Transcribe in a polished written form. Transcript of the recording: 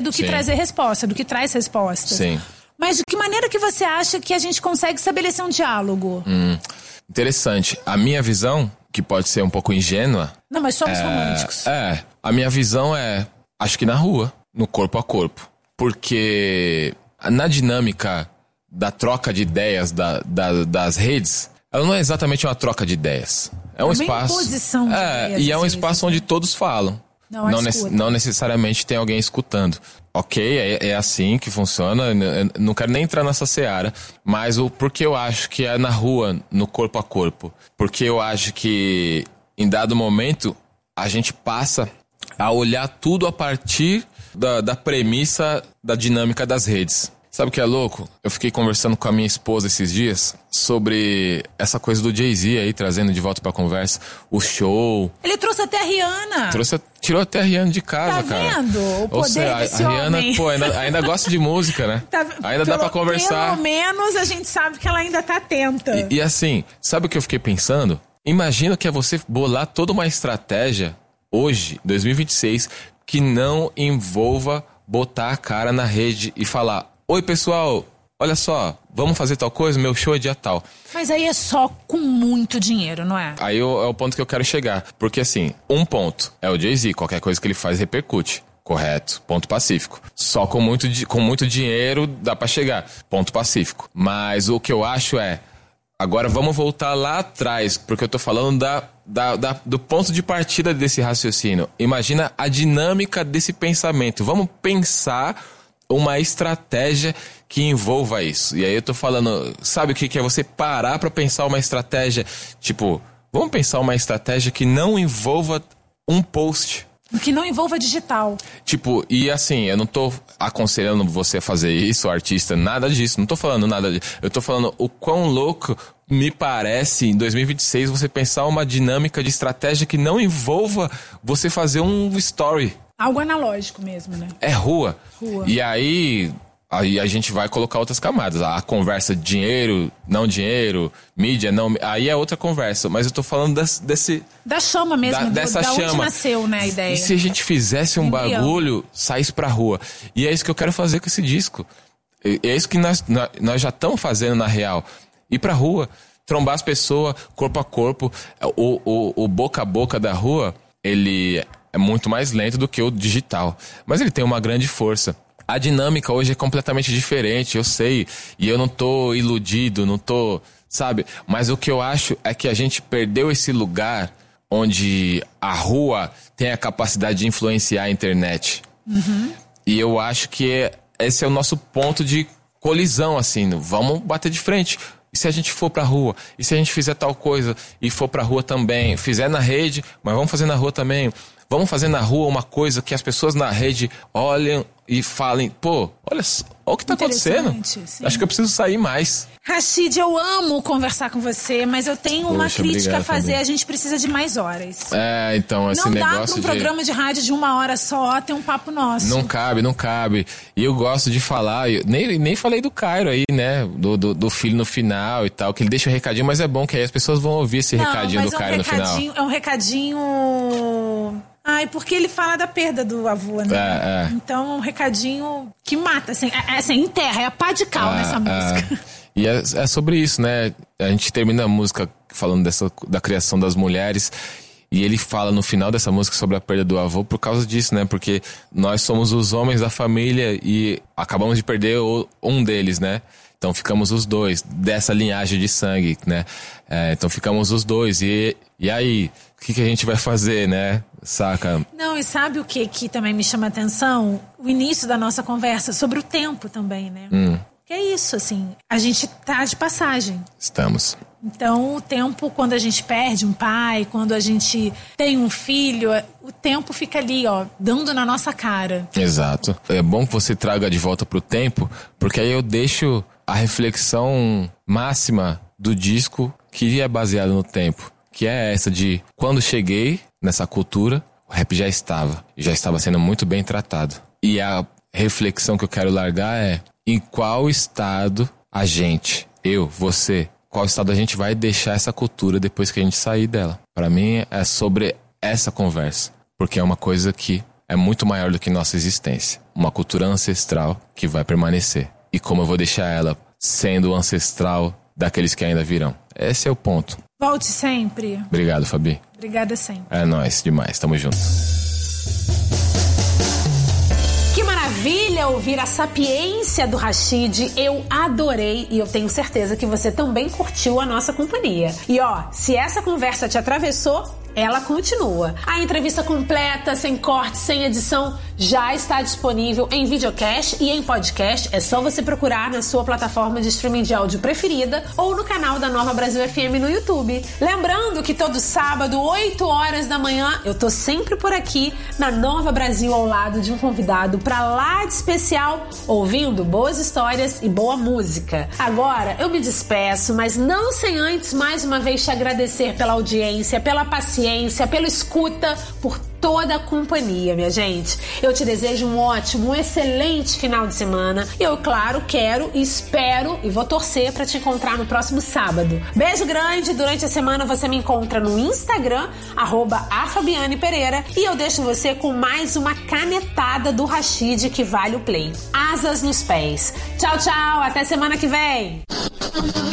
do que Sim. trazer resposta, do que traz respostas. Sim. Mas de que maneira que você acha que a gente consegue estabelecer um diálogo? Interessante. A minha visão, que pode ser um pouco ingênua... Não, mas somos românticos. A minha visão acho que na rua, no corpo a corpo. Porque na dinâmica da troca de ideias das redes, ela não é exatamente uma troca de ideias. É um espaço... imposição de ideias, e é um às espaço vezes, onde todos falam. Não necessariamente tem alguém escutando. Ok, é assim que funciona. Eu não quero nem entrar nessa seara. Mas porque eu acho que é na rua, no corpo a corpo. Porque eu acho que em dado momento a gente passa a olhar tudo a partir da premissa da dinâmica das redes. Sabe o que é louco? Eu fiquei conversando com a minha esposa esses dias sobre essa coisa do Jay-Z aí, trazendo de volta pra conversa o show. Ele trouxe até a Rihanna. Tirou até a Rihanna de casa, tá cara. Vendo? O poder Ou seja, desse a Rihanna, homem. pô, ainda gosta de música, né? Ainda dá pra conversar. Pelo menos a gente sabe que ela ainda tá atenta. E assim, sabe o que eu fiquei pensando? Imagina que é você bolar toda uma estratégia hoje, 2026, que não envolva botar a cara na rede e falar: oi, pessoal, olha só, vamos fazer tal coisa, meu show é dia tal. Mas aí é só com muito dinheiro, não é? Aí é o ponto que eu quero chegar. Porque assim, um ponto é o Jay-Z, qualquer coisa que ele faz repercute. Correto, ponto pacífico. Só com muito dinheiro dá pra chegar, ponto pacífico. Mas o que eu acho agora vamos voltar lá atrás, porque eu tô falando do ponto de partida desse raciocínio. Imagina a dinâmica desse pensamento. Vamos pensar uma estratégia que envolva isso. E aí eu tô falando, sabe o que é você parar pra pensar uma estratégia? Tipo, vamos pensar uma estratégia que não envolva um post. Que não envolva digital. Tipo, e assim, eu não tô aconselhando você a fazer isso, artista, nada disso. Não tô falando nada disso. Eu tô falando o quão louco me parece, em 2026, você pensar uma dinâmica de estratégia que não envolva você fazer um story. Algo analógico mesmo, né? É rua. Rua. E aí a gente vai colocar outras camadas. A conversa dinheiro, não dinheiro, mídia, não... Aí é outra conversa. Mas eu tô falando desse... Da chama mesmo, dessa da onde chama. nasceu, né, a ideia. E se a gente fizesse um bagulho, saísse pra rua? E é isso que eu quero fazer com esse disco. É isso que nós já estamos fazendo na real. Ir pra rua, trombar as pessoas, corpo a corpo. O boca a boca da rua, ele é muito mais lento do que o digital. Mas ele tem uma grande força. A dinâmica hoje é completamente diferente, eu sei. E eu não tô iludido, não tô... Sabe? Mas o que eu acho é que a gente perdeu esse lugar onde a rua tem a capacidade de influenciar a internet. Uhum. E eu acho que esse é o nosso ponto de colisão, assim. Vamos bater de frente. E se a gente for pra rua? E se a gente fizer tal coisa e for pra rua também? Fizer na rede, mas vamos fazer na rua também. Vamos fazer na rua uma coisa que as pessoas na rede olhem e falem: pô, olha o que tá acontecendo. Sim. Acho que eu preciso sair mais. Rashid, eu amo conversar com você, mas eu tenho uma crítica a fazer. Também. A gente precisa de mais horas. Então, esse não negócio dá pra um programa de rádio de 1 hora só ter um papo nosso. Não cabe. E eu gosto de falar, nem falei do Cairo aí, né? Do filho no final e tal, que ele deixa o recadinho, mas é bom que aí as pessoas vão ouvir esse recadinho do Cairo no final. É um recadinho... Ai, porque ele fala da perda do avô, né? Então, um recadinho que mata, assim, enterra, é a pá de cal nessa música. E é sobre isso, né? A gente termina a música falando da criação das mulheres, e ele fala no final dessa música sobre a perda do avô por causa disso, né? Porque nós somos os homens da família e acabamos de perder um deles, né? Então ficamos os dois, dessa linhagem de sangue, né? Então ficamos os dois. E aí, o que a gente vai fazer, né? Saca? Não, e sabe o que também me chama a atenção? O início da nossa conversa, sobre o tempo também, né? Que é isso, assim, a gente tá de passagem. Estamos. Então, o tempo, quando a gente perde um pai, quando a gente tem um filho, o tempo fica ali, ó, dando na nossa cara. Exato. É bom que você traga de volta pro tempo, porque aí eu deixo a reflexão máxima do disco que é baseado no tempo, que é essa de quando cheguei nessa cultura, o rap já estava sendo muito bem tratado. E a reflexão que eu quero largar é: em qual estado a gente, eu, você, qual estado a gente vai deixar essa cultura depois que a gente sair dela? Pra mim é sobre essa conversa, porque é uma coisa que é muito maior do que nossa existência. Uma cultura ancestral que vai permanecer. E como eu vou deixar ela sendo ancestral daqueles que ainda virão. Esse é o ponto. Volte sempre. Obrigado, Fabi. Obrigada sempre. É nóis, demais. Tamo junto. Que maravilha ouvir a sapiência do Rashid. Eu adorei e eu tenho certeza que você também curtiu a nossa companhia. E ó, se essa conversa te atravessou, ela continua. A entrevista completa, sem corte, sem edição, já está disponível em videocast e em podcast. É só você procurar na sua plataforma de streaming de áudio preferida ou no canal da Nova Brasil FM no YouTube. Lembrando que todo sábado, 8 horas da manhã, eu tô sempre por aqui na Nova Brasil ao lado de um convidado pra lá de especial, ouvindo boas histórias e boa música. Agora, eu me despeço, mas não sem antes mais uma vez te agradecer pela audiência, pela paciência, pela escuta, por toda a companhia, minha gente. Eu te desejo um ótimo, um excelente final de semana. Eu, claro, quero, espero e vou torcer para te encontrar no próximo sábado. Beijo grande. Durante a semana você me encontra no Instagram, @afabianepereira, e eu deixo você com mais uma canetada do Rashid que vale o play. Asas nos pés. Tchau, tchau. Até semana que vem.